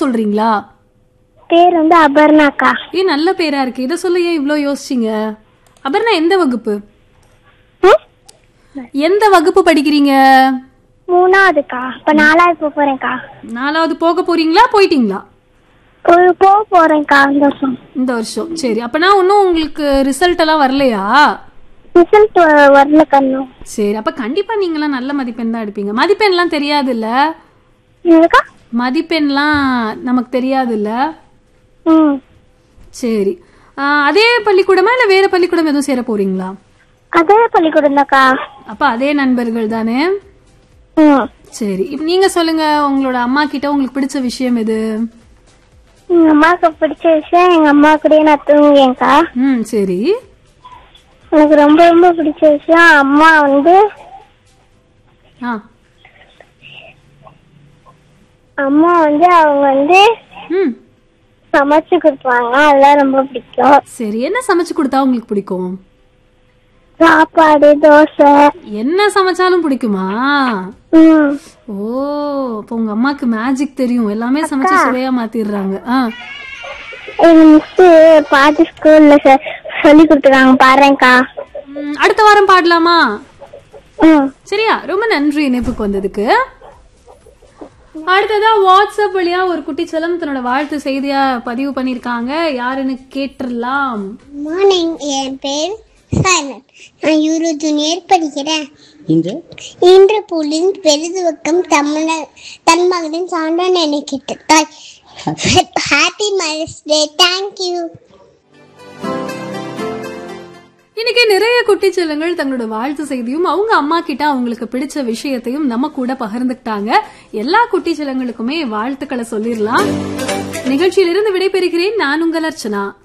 சொல்றீங்களா? பேர் வந்து அபர்ணாக்கா. நல்ல பேரா இருக்கு. இத சொல்ல ஏன் இவ்ளோ யோசிச்சீங்க? அபர்ணா எந்த வகுப்பு? எந்த வகுப்பு படிக்கிறீங்க? 3ஆவதுக்கா. இப்ப 4ஆவது போறேன்க்கா. 4ஆவது போக போறீங்களா, போயிட்டீங்களா? போக போறேன்க்கா இந்த வருஷம். சரி, அப்பனா இன்னும் உங்களுக்கு ரிசல்ட் எல்லாம் வரலையா? ரிசல்ட் வரல கண்ணு. சரி, அப்ப கண்டிப்பா நீங்களாம் நல்ல மதிப்பெண் தான் எடுப்பீங்க. மதிப்பெண்லாம் தெரியாது இல்ல? மதிப்பெண்லாம் நமக்கு தெரியாது இல்ல? சரி, அதே பள்ளிக்கூடமா இல்ல வேற பள்ளிக்கூடம் எதுவும் சேர போறீங்களா? அதே பள்ளிக்கூடம் தான்க்கா. அப்ப அதே நண்பர்கள் தானே? சரி, இப்ப நீங்க சொல்லுங்க, உங்களோட அம்மா கிட்ட உங்களுக்கு பிடிச்ச விஷயம் எது? எங்க அம்மாக்கு பிடிச்ச விஷயம் எங்க அம்மா கூடயே நான் தூங்குவேன்க்கா. சரி. எனக்கு ரொம்ப ரொம்ப பிடிச்ச விஷயம் அம்மா வந்து அவங்க வந்து சமைச்சு கொடுப்பாங்க. அதெல்லாம் ரொம்ப பிடிக்கும். சரி, என்ன சமைச்சு கொடுத்தா உங்களுக்கு பிடிக்கும்? சாப்பாடு, தோசை. என்ன சமைச்சாலும் பிடிக்குமா? ஓ, அப்ப உங்க அம்மாக்கு மேஜிக் தெரியும், எல்லாமே சமைச்சு சுவையா மாத்திடுறாங்க. பாட்டு ஸ்கூல்ல சொல்லி கொடுத்துருக்காங்க, பாருங்கக்கா. அடுத்த வாரம் பாடலாமா? சரியா, ரொம்ப நன்றி இணைப்புக்கு வந்ததுக்கு. அடுத்ததா வாட்ஸ்அப் வழியா ஒரு குட்டி செல்லம் தன்னோட வாழ்த்து செய்தியா பதிவு பண்ணிருக்காங்க. யாருன்னு கேட்டுடலாம். மார்னிங், என் பேர் சைலண்ட். நான் யூரோ ஜூனியர் படிக்கிறேன். இன்று புலின் பெரிதுவக்கம் தன் மகனின் சான்றன் என்னை கேட்டாய். Happy mother's day. தேங்க்யூ. இன்னைக்கு நிறைய குட்டி செல்லங்கள் தங்களோட வாழ்த்து செய்தியும் அவங்க அம்மா கிட்ட அவங்களுக்கு பிடிச்ச விஷயத்தையும் நம்ம கூட பகிர்ந்துக்கிட்டாங்க. எல்லா குட்டி செல்லங்களுக்குமே வாழ்த்துக்களை சொல்லிடலாம். நிகழ்ச்சியிலிருந்து விடைபெறுகிறேன். நான் உங்கள் அர்ச்சனா.